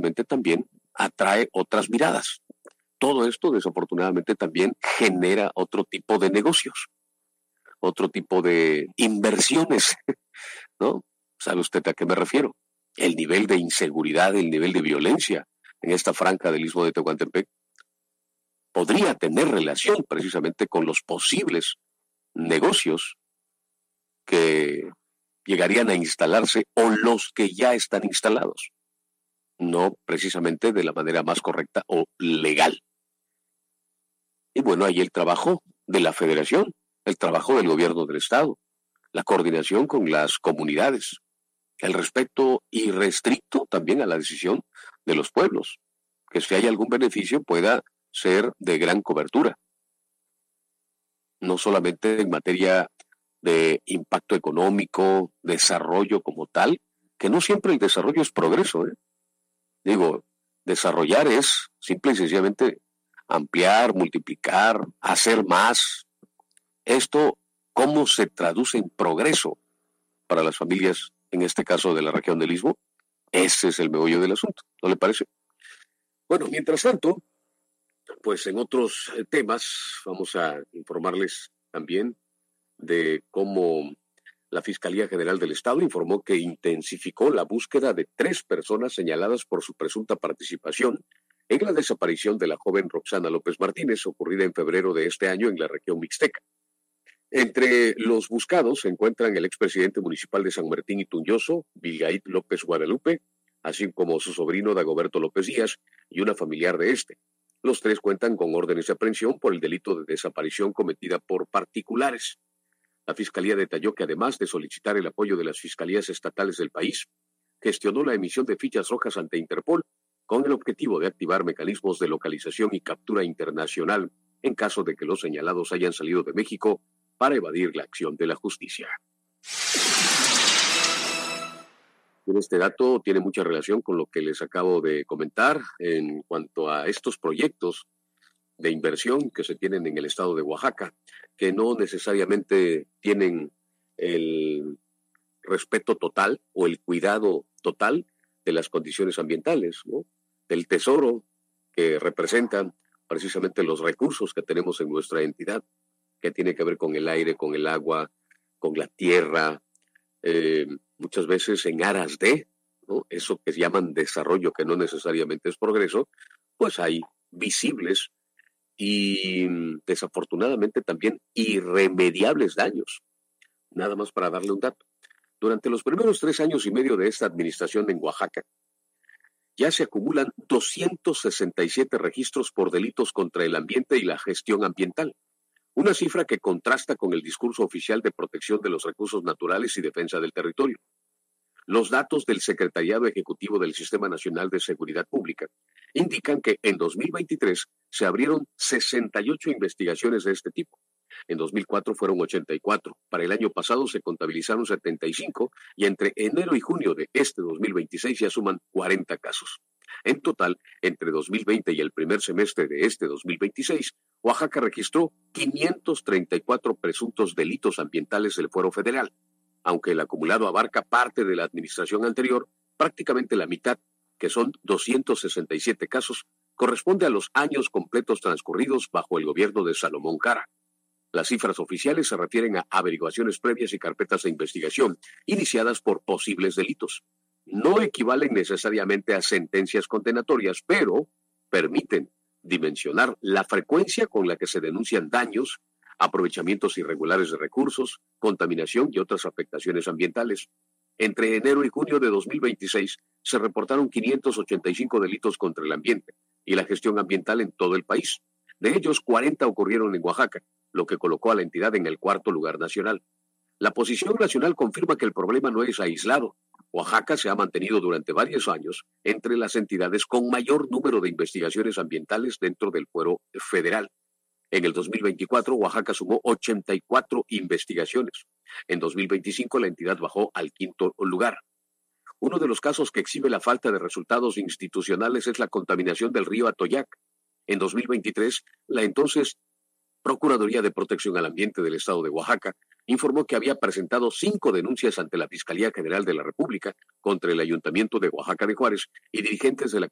desafortunadamente también atrae otras miradas. Todo esto desafortunadamente también genera otro tipo de negocios, otro tipo de inversiones, ¿no? ¿Sabe usted a qué me refiero? El nivel de inseguridad, el nivel de violencia en esta franja del Istmo de Tehuantepec podría tener relación precisamente con los posibles negocios que llegarían a instalarse o los que ya están instalados, no precisamente de la manera más correcta o legal. Y bueno, ahí el trabajo de la federación, el trabajo del gobierno del estado, la coordinación con las comunidades, el respeto irrestricto también a la decisión de los pueblos, que si hay algún beneficio pueda ser de gran cobertura, no solamente en materia de impacto económico, desarrollo como tal, que no siempre el desarrollo es progreso, ¿eh? Digo, desarrollar es simple y sencillamente ampliar, multiplicar, hacer más. Esto, ¿cómo se traduce en progreso para las familias, en este caso de la región del Istmo? Ese es el meollo del asunto, ¿no le parece? Bueno, mientras tanto, pues en otros temas vamos a informarles también de cómo la Fiscalía General del Estado informó que intensificó la búsqueda de 3 personas señaladas por su presunta participación en la desaparición de la joven Roxana López Martínez, ocurrida en febrero de este año en la región mixteca. Entre los buscados se encuentran el expresidente municipal de San Martín y Tunyoso, Vilgaid López Guadalupe, así como su sobrino Dagoberto López Díaz y una familiar de este. Los 3 cuentan con órdenes de aprehensión por el delito de desaparición cometida por particulares. La Fiscalía detalló que además de solicitar el apoyo de las fiscalías estatales del país, gestionó la emisión de fichas rojas ante Interpol con el objetivo de activar mecanismos de localización y captura internacional en caso de que los señalados hayan salido de México para evadir la acción de la justicia. Este dato tiene mucha relación con lo que les acabo de comentar en cuanto a estos proyectos de inversión que se tienen en el estado de Oaxaca, que no necesariamente tienen el respeto total o el cuidado total de las condiciones ambientales, ¿no? Del tesoro que representan precisamente los recursos que tenemos en nuestra entidad, que tiene que ver con el aire, con el agua, con la tierra, muchas veces en aras de, ¿no?, eso que llaman desarrollo, que no necesariamente es progreso, pues hay visibles y desafortunadamente también irremediables daños. Nada más para darle un dato. Durante los primeros 3 años y medio de esta administración en Oaxaca, ya se acumulan 267 registros por delitos contra el ambiente y la gestión ambiental, una cifra que contrasta con el discurso oficial de protección de los recursos naturales y defensa del territorio. Los datos del Secretariado Ejecutivo del Sistema Nacional de Seguridad Pública indican que en 2023 se abrieron 68 investigaciones de este tipo. En 2004 fueron 84. Para el año pasado se contabilizaron 75 y entre enero y junio de este 2026 ya suman 40 casos. En total, entre 2020 y el primer semestre de este 2026, Oaxaca registró 534 presuntos delitos ambientales del Fuero Federal. Aunque el acumulado abarca parte de la administración anterior, prácticamente la mitad, que son 267 casos, corresponde a los años completos transcurridos bajo el gobierno de Salomón Jara. Las cifras oficiales se refieren a averiguaciones previas y carpetas de investigación iniciadas por posibles delitos. No equivalen necesariamente a sentencias condenatorias, pero permiten dimensionar la frecuencia con la que se denuncian daños, aprovechamientos irregulares de recursos, contaminación y otras afectaciones ambientales. Entre enero y junio de 2026 se reportaron 585 delitos contra el ambiente y la gestión ambiental en todo el país. De ellos, 40 ocurrieron en Oaxaca, lo que colocó a la entidad en el 4º lugar nacional. La posición nacional confirma que el problema no es aislado. Oaxaca se ha mantenido durante varios años entre las entidades con mayor número de investigaciones ambientales dentro del Fuero Federal. En el 2024, Oaxaca sumó 84 investigaciones. En 2025, la entidad bajó al 5º lugar. Uno de los casos que exhibe la falta de resultados institucionales es la contaminación del río Atoyac. En 2023, la entonces Procuraduría de Protección al Ambiente del Estado de Oaxaca informó que había presentado 5 denuncias ante la Fiscalía General de la República contra el Ayuntamiento de Oaxaca de Juárez y dirigentes de la